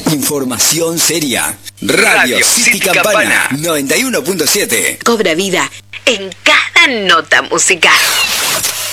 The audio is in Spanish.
Información seria. Radio City Campana 91.7. Cobra vida en cada nota musical.